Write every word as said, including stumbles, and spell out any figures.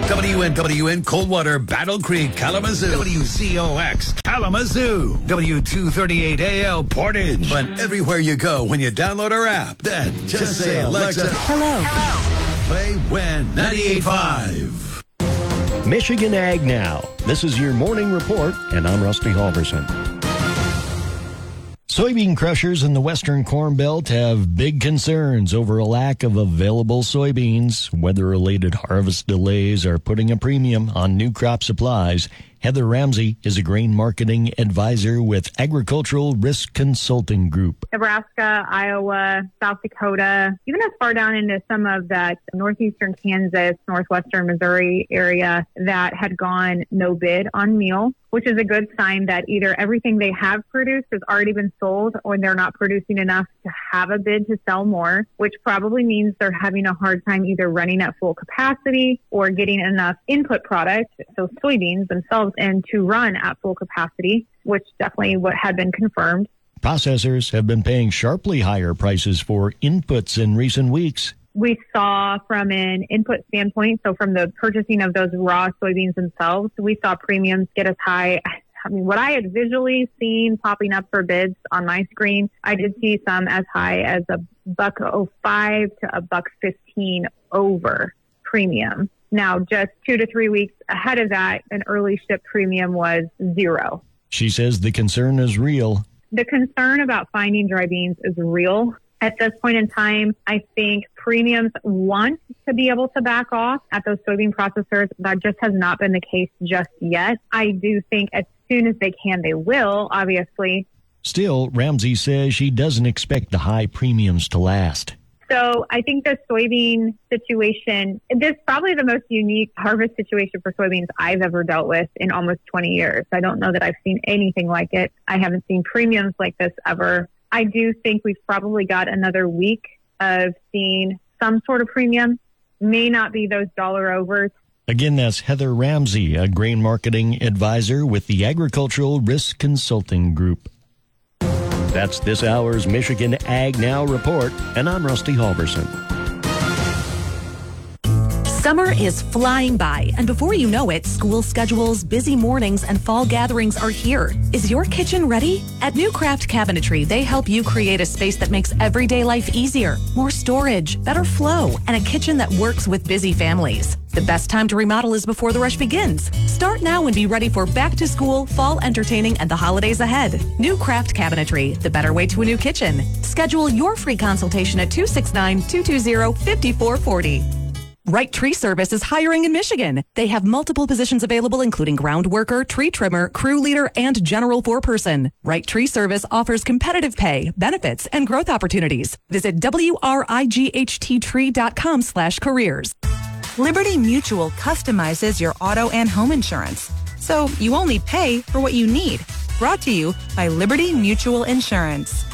W N W N Coldwater, Battle Creek, Kalamazoo. W C O X, Kalamazoo. W two thirty-eight A L, Portage. But everywhere you go when you download our app, then just, just say, Alexa, Alexa, hello. Hello. Play When ninety-eight point five. Michigan Ag Now. This is your morning report, and I'm Rusty Halverson. Soybean crushers in the Western Corn Belt have big concerns over a lack of available soybeans. Weather-related harvest delays are putting a premium on new crop supplies. Heather Ramsey is a grain marketing advisor with Agricultural Risk Consulting Group. Nebraska, Iowa, South Dakota, even as far down into some of that northeastern Kansas, northwestern Missouri area that had gone no bid on meal, which is a good sign that either everything they have produced has already been sold or they're not producing enough to have a bid to sell more, which probably means they're having a hard time either running at full capacity or getting enough input product, so soybeans themselves, and to run at full capacity, which definitely what had been confirmed. Processors have been paying sharply higher prices for inputs in recent weeks. We saw from an input standpoint, so from the purchasing of those raw soybeans themselves, we saw premiums get as high. I mean, what I had visually seen popping up for bids on my screen, I did see some as high as a buck oh five to a buck fifteen over premium. Now, just two to three weeks ahead of that, an early ship premium was zero. She says the concern is real. The concern about finding dry beans is real. At this point in time, I think premiums want to be able to back off at those soybean processors. That just has not been the case just yet. I do think as soon as they can, they will, obviously. Still, Ramsey says she doesn't expect the high premiums to last. So I think the soybean situation, this is probably the most unique harvest situation for soybeans I've ever dealt with in almost twenty years. I don't know that I've seen anything like it. I haven't seen premiums like this ever. I do think we've probably got another week of seeing some sort of premium. May not be those dollar overs. Again, that's Heather Ramsey, a grain marketing advisor with the Agricultural Risk Consulting Group. That's this hour's Michigan Ag Now report, and I'm Rusty Halverson. Summer is flying by, and before you know it, school schedules, busy mornings, and fall gatherings are here. Is your kitchen ready? At New Craft Cabinetry, they help you create a space that makes everyday life easier, more storage, better flow, and a kitchen that works with busy families. The best time to remodel is before the rush begins. Start now and be ready for back to school, fall entertaining, and the holidays ahead. New Craft Cabinetry, the better way to a new kitchen. Schedule your free consultation at two six nine, two two zero, five four four zero. Right Tree Service is hiring in Michigan. They have multiple positions available, including ground worker, tree trimmer, crew leader, and general foreperson. Right Tree Service offers competitive pay, benefits, and growth opportunities. Visit W R I G H T tree dot com slash careers. Liberty Mutual customizes your auto and home insurance, so you only pay for what you need. Brought to you by Liberty Mutual Insurance.